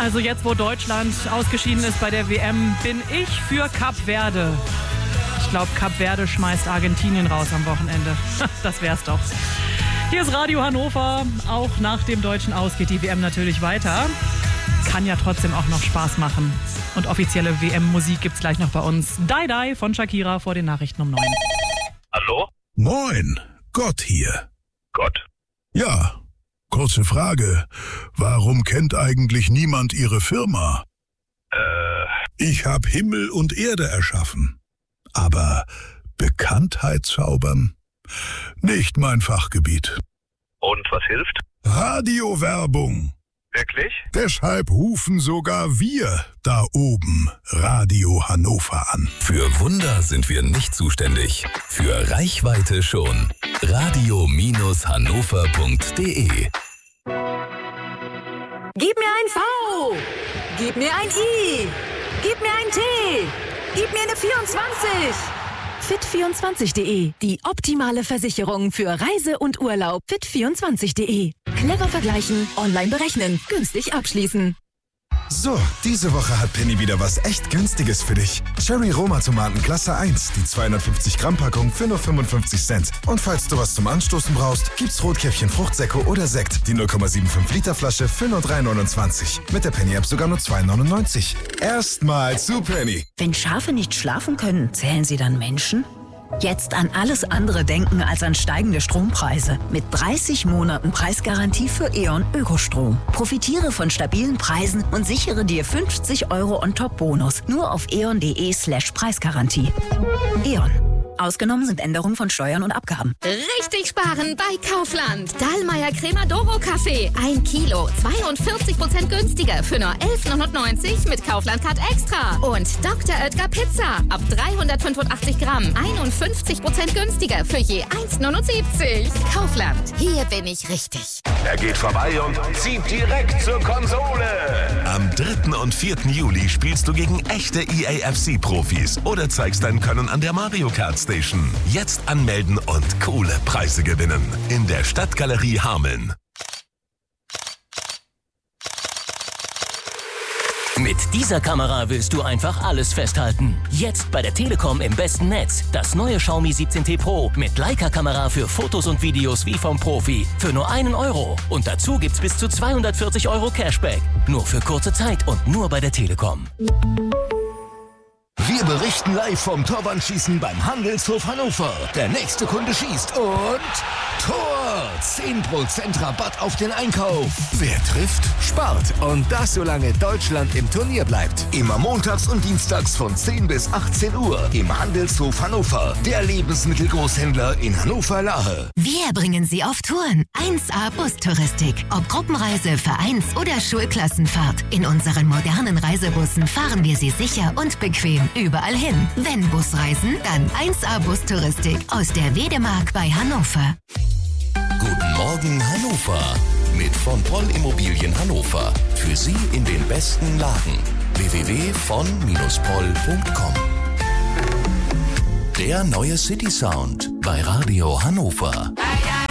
Also jetzt, wo Deutschland ausgeschieden ist bei der WM, bin ich für Kap Verde. Ich glaube, Kap Verde schmeißt Argentinien raus am Wochenende. Das wär's doch. Hier ist Radio Hannover. Auch nach dem Deutschen Aus geht die WM natürlich weiter. Kann ja trotzdem auch noch Spaß machen. Und offizielle WM-Musik gibt's gleich noch bei uns. Die Die von Shakira vor den Nachrichten um 9. Hallo? Moin, Gott hier. Gott? Ja, kurze Frage. Warum kennt eigentlich niemand Ihre Firma? Ich habe Himmel und Erde erschaffen. Aber Bekanntheit zaubern? Nicht mein Fachgebiet. Und was hilft? Radiowerbung. Wirklich? Deshalb rufen sogar wir da oben Radio Hannover an. Für Wunder sind wir nicht zuständig. Für Reichweite schon. Radio-hannover.de. Gib mir ein V! Gib mir ein I! Gib mir ein T! Gib mir eine 24! Fit24.de, die optimale Versicherung für Reise und Urlaub. Fit24.de. Clever vergleichen, online berechnen, günstig abschließen. So, diese Woche hat Penny wieder was echt Günstiges für dich. Cherry Roma Tomaten Klasse 1, die 250 Gramm Packung für nur 55 Cent. Und falls du was zum Anstoßen brauchst, gibt's Rotkäppchen Fruchtsäcke oder Sekt, die 0,75 Liter Flasche für nur 3,29. Mit der Penny App sogar nur 2,99. Erstmal zu Penny. Wenn Schafe nicht schlafen können, zählen sie dann Menschen? Jetzt an alles andere denken als an steigende Strompreise. Mit 30 Monaten Preisgarantie für E.ON Ökostrom. Profitiere von stabilen Preisen und sichere dir 50 € on-top-Bonus. Nur auf eon.de/Preisgarantie. E.ON. Ausgenommen sind Änderungen von Steuern und Abgaben. Richtig sparen bei Kaufland. Dallmayr Cremadoro Kaffee. 1 Kilo, 42% günstiger für nur 11,99 mit Kaufland Card Extra. Und Dr. Oetker Pizza. Ab 385 Gramm. 51% günstiger für je 1,79. Kaufland. Hier bin ich richtig. Er geht vorbei und zieht direkt zur Konsole. Am 3. und 4. Juli spielst du gegen echte EAFC-Profis oder zeigst dein Können an der Mario Kart Station. Jetzt anmelden und coole Preise gewinnen. In der Stadtgalerie Hameln. Mit dieser Kamera willst du einfach alles festhalten. Jetzt bei der Telekom im besten Netz. Das neue Xiaomi 17T Pro mit Leica-Kamera für Fotos und Videos wie vom Profi. Für nur 1 €. Und dazu gibt's bis zu 240 € Cashback. Nur für kurze Zeit und nur bei der Telekom. Wir berichten live vom Torwandschießen beim Handelshof Hannover. Der nächste Kunde schießt und Tor! 10% Rabatt auf den Einkauf. Wer trifft, spart. Und das, solange Deutschland im Turnier bleibt. Immer montags und dienstags von 10 bis 18 Uhr im Handelshof Hannover. Der Lebensmittelgroßhändler in Hannover-Lahe. Wir bringen Sie auf Touren. 1A Bustouristik. Ob Gruppenreise, Vereins- oder Schulklassenfahrt. In unseren modernen Reisebussen fahren wir Sie sicher und bequem überall hin. Wenn Busreisen, dann 1A Bustouristik aus der Wedemark bei Hannover. Guten Morgen Hannover mit von Poll Immobilien Hannover. Für Sie in den besten Lagen. www.von-poll.com. Der neue City Sound bei Radio Hannover.